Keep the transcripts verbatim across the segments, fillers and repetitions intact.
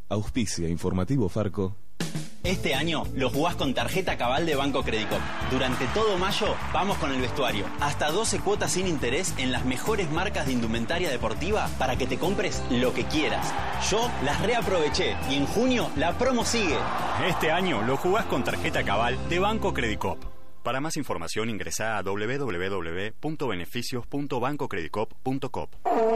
Auspicia Informativo Farco. Este año lo jugás con tarjeta Cabal de Banco Credicop. Durante todo mayo vamos con el vestuario. Hasta doce cuotas sin interés en las mejores marcas de indumentaria deportiva para que te compres lo que quieras. Yo las reaproveché y en junio la promo sigue. Este año lo jugás con tarjeta Cabal de Banco Credicop. Para más información ingresá a doble u doble u doble u punto beneficios punto banco credicop punto com.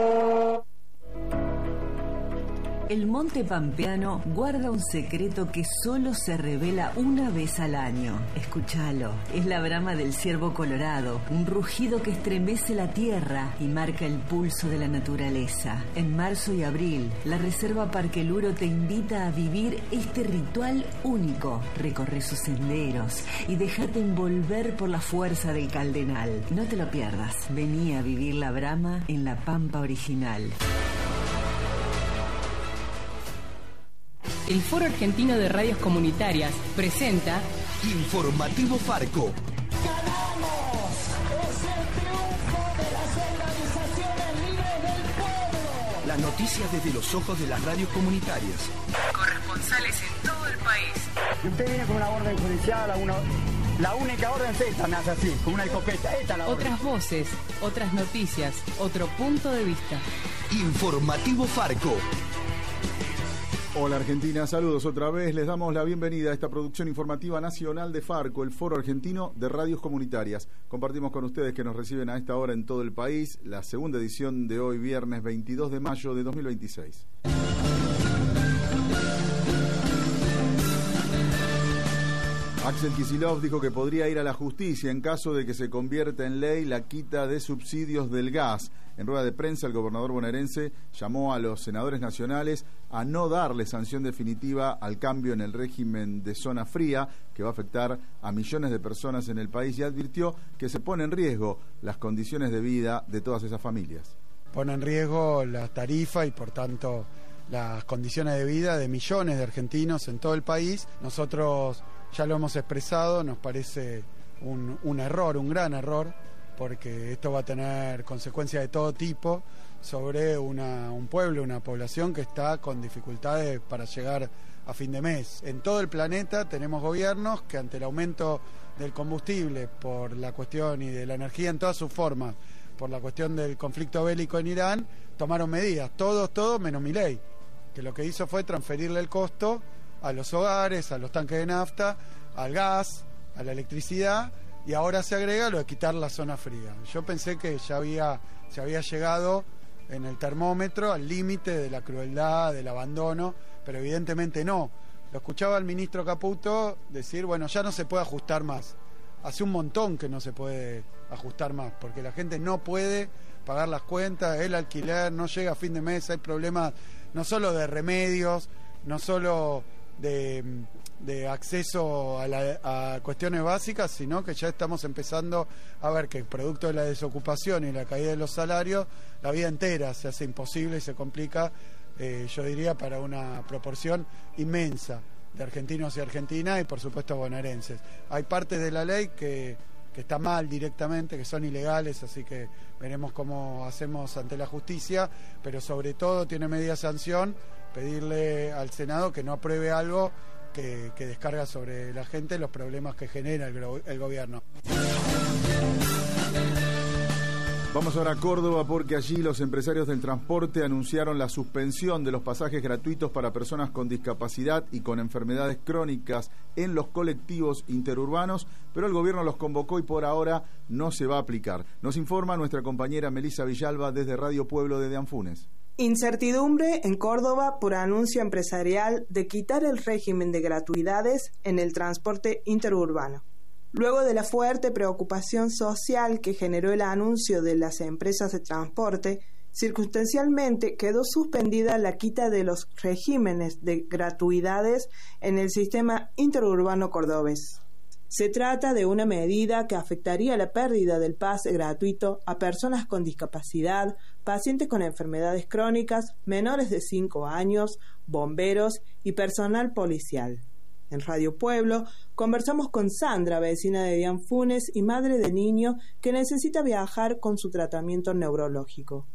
El Monte Pampeano guarda un secreto que solo se revela una vez al año. Escúchalo. Es la brama del ciervo colorado, un rugido que estremece la tierra y marca el pulso de la naturaleza. En marzo y abril, la Reserva Parque Luro te invita a vivir este ritual único. Recorre sus senderos y déjate envolver por la fuerza del Caldenal. No te lo pierdas. Vení a vivir la brama en la Pampa original. El Foro Argentino de Radios Comunitarias presenta Informativo Farco. ¡Ganamos! ¡Es el triunfo de las organizaciones libres del pueblo! Las noticias desde los ojos de las radios comunitarias. Corresponsales en todo el país. Y usted viene con una orden judicial, a una, la única orden es esta, me hace así, con una escopeta. Esta la Otras orden. voces, otras noticias, otro punto de vista. Informativo Farco. Hola Argentina, saludos otra vez. Les damos la bienvenida a esta producción informativa nacional de Farco, el Foro Argentino de Radios Comunitarias. Compartimos con ustedes que nos reciben a esta hora en todo el país la segunda edición de hoy, viernes veintidós de mayo de dos mil veintiséis. Axel Kicillof dijo que podría ir a la justicia en caso de que se convierta en ley la quita de subsidios del gas. En rueda de prensa, el gobernador bonaerense llamó a los senadores nacionales a no darle sanción definitiva al cambio en el régimen de zona fría, que va a afectar a millones de personas en el país, y advirtió que se pone en riesgo las condiciones de vida de todas esas familias. Pone en riesgo la tarifa y, por tanto, las condiciones de vida de millones de argentinos en todo el país. Nosotros ya lo hemos expresado, nos parece un, un error, un gran error, porque esto va a tener consecuencias de todo tipo sobre una, un pueblo, una población que está con dificultades para llegar a fin de mes. En todo el planeta tenemos gobiernos que, ante el aumento del combustible por la cuestión y de la energía en todas sus formas, por la cuestión del conflicto bélico en Irán, tomaron medidas, todos, todos menos Milei, que lo que hizo fue transferirle el costo a los hogares, a los tanques de nafta, al gas, a la electricidad, y ahora se agrega lo de quitar la zona fría. Yo pensé que ya había, se había llegado en el termómetro al límite de la crueldad, del abandono, pero evidentemente no. Lo escuchaba el ministro Caputo decir, bueno, ya no se puede ajustar más. Hace un montón que no se puede ajustar más, porque la gente no puede pagar las cuentas, el alquiler, no llega a fin de mes, hay problemas no solo de remedios, no solo de, de acceso a, la, a cuestiones básicas, sino que ya estamos empezando a ver que producto de la desocupación y la caída de los salarios, la vida entera se hace imposible y se complica, eh, yo diría, para una proporción inmensa de argentinos y argentinas y por supuesto bonaerenses. Hay partes de la ley que, que está mal directamente, que son ilegales, así que veremos cómo hacemos ante la justicia, pero sobre todo tiene media sanción pedirle al Senado que no apruebe algo que, que descarga sobre la gente los problemas que genera el, el gobierno. Vamos ahora a Córdoba, porque allí los empresarios del transporte anunciaron la suspensión de los pasajes gratuitos para personas con discapacidad y con enfermedades crónicas en los colectivos interurbanos, pero el gobierno los convocó y por ahora no se va a aplicar. Nos informa nuestra compañera Melissa Villalba desde Radio Pueblo de Anfunes. Incertidumbre en Córdoba por anuncio empresarial de quitar el régimen de gratuidades en el transporte interurbano. Luego de la fuerte preocupación social que generó el anuncio de las empresas de transporte, circunstancialmente quedó suspendida la quita de los regímenes de gratuidades en el sistema interurbano cordobés. Se trata de una medida que afectaría la pérdida del pase gratuito a personas con discapacidad, pacientes con enfermedades crónicas, menores de cinco años, bomberos y personal policial. En Radio Pueblo conversamos con Sandra, vecina de Anfunes y madre de niño que necesita viajar con su tratamiento neurológico.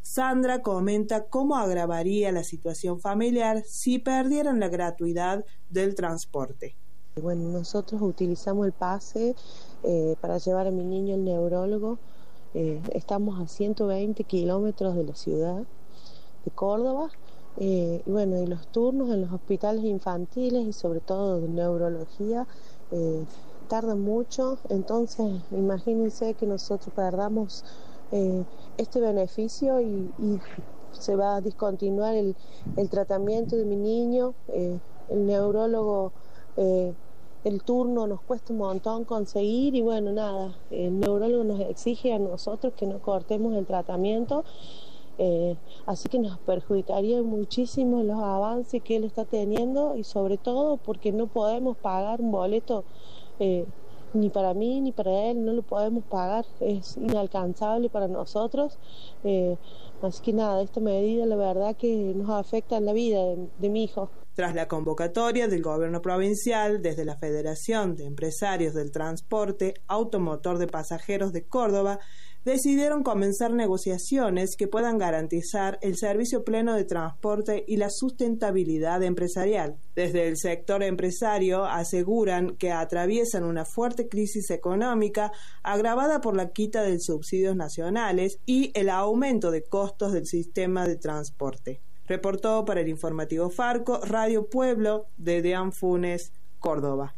Sandra comenta cómo agravaría la situación familiar si perdieran la gratuidad del transporte. Bueno, nosotros utilizamos el pase eh, para llevar a mi niño al neurólogo. Eh, estamos a ciento veinte kilómetros de la ciudad de Córdoba. Eh, y bueno, y los turnos en los hospitales infantiles y sobre todo de neurología eh, tardan mucho. Entonces, imagínense que nosotros perdamos eh, este beneficio y, y se va a discontinuar el, el tratamiento de mi niño. Eh, el neurólogo, eh, el turno nos cuesta un montón conseguir y bueno, nada, el neurólogo nos exige a nosotros que no cortemos el tratamiento, eh, así que nos perjudicaría muchísimo los avances que él está teniendo y sobre todo porque no podemos pagar un boleto eh, ni para mí ni para él, no lo podemos pagar, es inalcanzable para nosotros, eh, así que nada, esta medida la verdad que nos afecta en la vida de, de mi hijo. Tras la convocatoria del gobierno provincial, desde la Federación de Empresarios del Transporte Automotor de Pasajeros de Córdoba, decidieron comenzar negociaciones que puedan garantizar el servicio pleno de transporte y la sustentabilidad empresarial. Desde el sector empresario aseguran que atraviesan una fuerte crisis económica agravada por la quita de subsidios nacionales y el aumento de costos del sistema de transporte. Reportó para el informativo Farco, Radio Pueblo, de Deán Funes, Córdoba.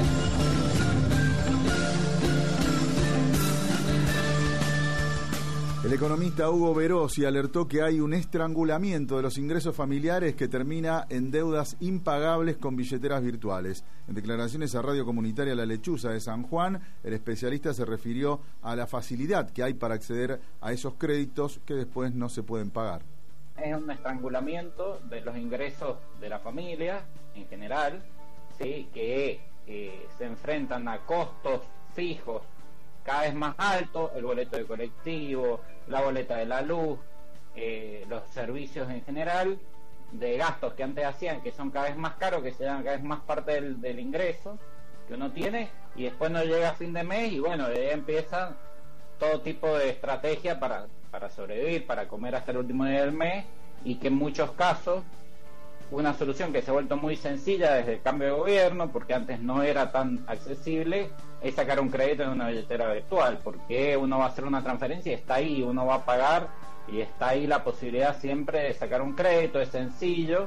El economista Hugo Verossi alertó que hay un estrangulamiento de los ingresos familiares que termina en deudas impagables con billeteras virtuales. En declaraciones a Radio Comunitaria La Lechuza de San Juan, el especialista se refirió a la facilidad que hay para acceder a esos créditos que después no se pueden pagar. Es un estrangulamiento de los ingresos de la familia en general, ¿sí? que eh, se enfrentan a costos fijos cada vez más altos, el boleto de colectivo, la boleta de la luz, eh, los servicios en general, de gastos que antes hacían, que son cada vez más caros, que se dan cada vez más parte del, del ingreso que uno tiene, y después no llega a fin de mes, y bueno, de ahí empiezan todo tipo de estrategia para, para sobrevivir, para comer hasta el último día del mes, y que en muchos casos una solución que se ha vuelto muy sencilla desde el cambio de gobierno, porque antes no era tan accesible, es sacar un crédito en una billetera virtual, porque uno va a hacer una transferencia y está ahí, uno va a pagar y está ahí la posibilidad siempre de sacar un crédito, es sencillo.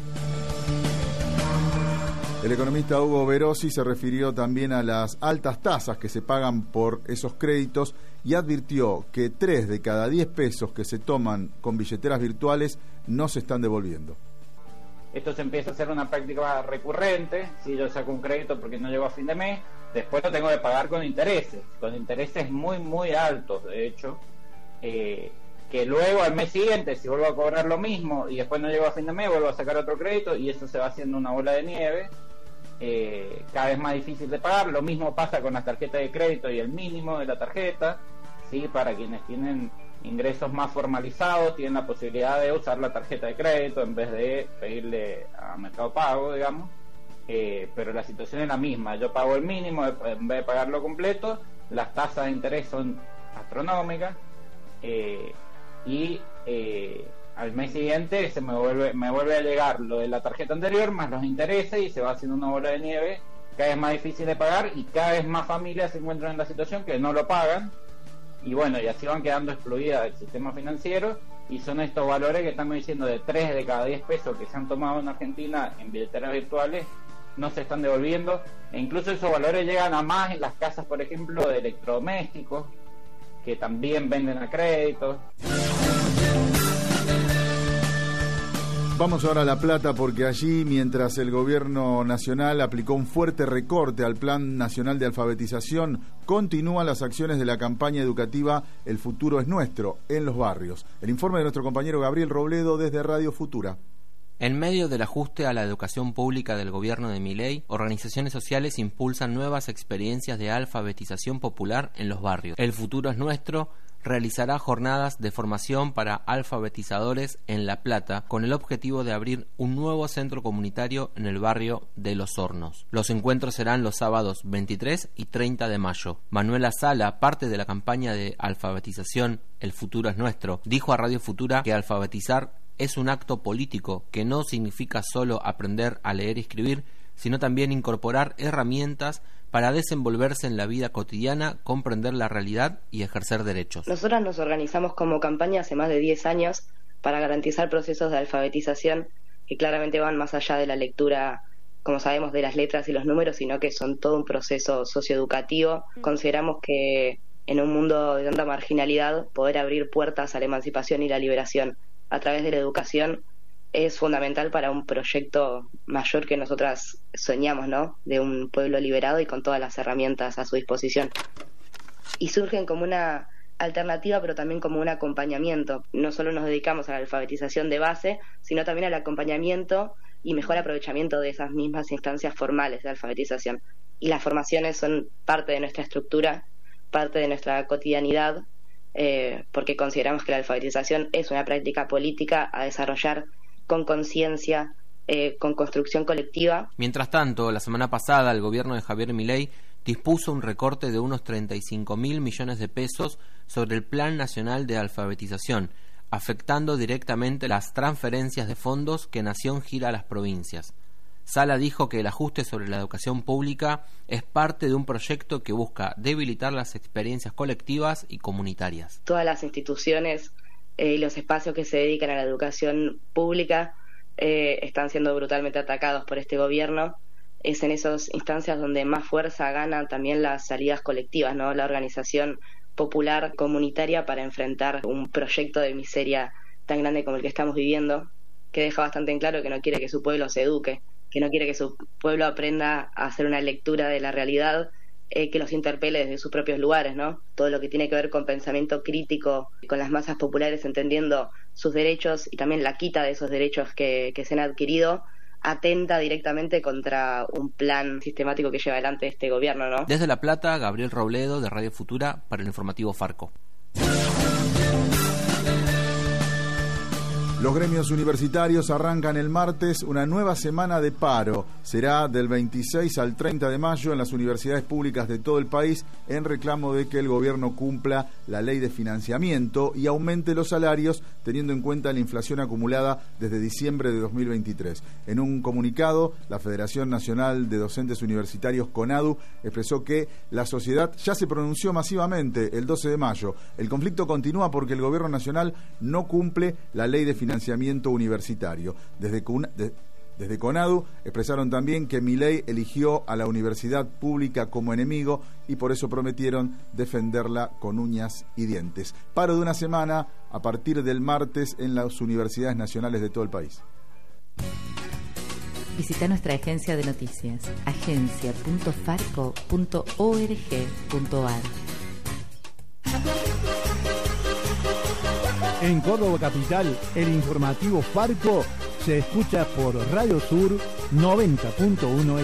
El economista Hugo Verossi se refirió también a las altas tasas que se pagan por esos créditos y advirtió que tres de cada diez pesos que se toman con billeteras virtuales no se están devolviendo. Esto se empieza a hacer una práctica recurrente. Si yo saco un crédito porque no llego a fin de mes, después lo tengo que pagar con intereses, con intereses muy muy altos, de hecho, eh, que luego al mes siguiente, si vuelvo a cobrar lo mismo y después no llego a fin de mes, vuelvo a sacar otro crédito y eso se va haciendo una bola de nieve, eh, cada vez más difícil de pagar. Lo mismo pasa con las tarjetas de crédito y el mínimo de la tarjeta, ¿sí? Para quienes tienen ingresos más formalizados tienen la posibilidad de usar la tarjeta de crédito en vez de pedirle a Mercado Pago, digamos, eh, pero la situación es la misma. Yo pago el mínimo en vez de pagarlo completo, las tasas de interés son astronómicas, eh, y eh, al mes siguiente se me vuelve me vuelve a llegar lo de la tarjeta anterior más los intereses y se va haciendo una bola de nieve cada vez más difícil de pagar, y cada vez más familias se encuentran en la situación que no lo pagan. Y bueno, y así van quedando excluidas del sistema financiero, y son estos valores que estamos diciendo, de tres de cada diez pesos que se han tomado en Argentina en billeteras virtuales, no se están devolviendo, e incluso esos valores llegan a más en las casas, por ejemplo, de electrodomésticos, que también venden a crédito. Vamos ahora a La Plata, porque allí, mientras el gobierno nacional aplicó un fuerte recorte al Plan Nacional de Alfabetización, continúan las acciones de la campaña educativa El Futuro es Nuestro en los barrios. El informe de nuestro compañero Gabriel Robledo desde Radio Futura. En medio del ajuste a la educación pública del gobierno de Milei, organizaciones sociales impulsan nuevas experiencias de alfabetización popular en los barrios. El Futuro es Nuestro realizará jornadas de formación para alfabetizadores en La Plata con el objetivo de abrir un nuevo centro comunitario en el barrio de Los Hornos. Los encuentros serán los sábados veintitrés y treinta de mayo. Manuela Sala, parte de la campaña de alfabetización El futuro es nuestro, dijo a Radio Futura que alfabetizar es un acto político que no significa solo aprender a leer y escribir, sino también incorporar herramientas para desenvolverse en la vida cotidiana, comprender la realidad y ejercer derechos. Nosotras nos organizamos como campaña hace más de diez años para garantizar procesos de alfabetización que claramente van más allá de la lectura, como sabemos, de las letras y los números, sino que son todo un proceso socioeducativo. Consideramos que en un mundo de tanta marginalidad, poder abrir puertas a la emancipación y la liberación a través de la educación es fundamental para un proyecto mayor que nosotras soñamos, ¿no? De un pueblo liberado y con todas las herramientas a su disposición. Y surgen como una alternativa, pero también como un acompañamiento. No solo nos dedicamos a la alfabetización de base, sino también al acompañamiento y mejor aprovechamiento de esas mismas instancias formales de alfabetización. Y las formaciones son parte de nuestra estructura, parte de nuestra cotidianidad, eh, porque consideramos que la alfabetización es una práctica política a desarrollar con conciencia, eh, con construcción colectiva. Mientras tanto, la semana pasada el gobierno de Javier Milei dispuso un recorte de unos treinta y cinco mil millones de pesos sobre el Plan Nacional de Alfabetización, afectando directamente las transferencias de fondos que Nación gira a las provincias. Sala dijo que el ajuste sobre la educación pública es parte de un proyecto que busca debilitar las experiencias colectivas y comunitarias. Todas las instituciones y eh, los espacios que se dedican a la educación pública eh, están siendo brutalmente atacados por este gobierno. Es en esas instancias donde más fuerza ganan también las salidas colectivas, ¿no? La organización popular comunitaria para enfrentar un proyecto de miseria tan grande como el que estamos viviendo, que deja bastante en claro que no quiere que su pueblo se eduque, que no quiere que su pueblo aprenda a hacer una lectura de la realidad, eh, que los interpele desde sus propios lugares, ¿no? Todo lo que tiene que ver con pensamiento crítico, con las masas populares entendiendo sus derechos y también la quita de esos derechos que, que se han adquirido, atenta directamente contra un plan sistemático que lleva adelante este gobierno, ¿no? Desde La Plata, Gabriel Robledo, de Radio Futura, para el informativo Farco. Los gremios universitarios arrancan el martes una nueva semana de paro. Será del veintiséis al treinta de mayo en las universidades públicas de todo el país en reclamo de que el gobierno cumpla la ley de financiamiento y aumente los salarios teniendo en cuenta la inflación acumulada desde diciembre de dos mil veintitrés. En un comunicado, la Federación Nacional de Docentes Universitarios, CONADU, expresó que la sociedad ya se pronunció masivamente el doce de mayo. El conflicto continúa porque el gobierno nacional no cumple la ley de financiamiento financiamiento universitario. Desde, de, desde CONADU expresaron también que Milei eligió a la universidad pública como enemigo y por eso prometieron defenderla con uñas y dientes. Paro de una semana a partir del martes en las universidades nacionales de todo el país. Visita nuestra agencia de noticias, agencia punto farco punto org punto ar. En Córdoba Capital, el informativo Farco se escucha por Radio Sur noventa punto uno F M.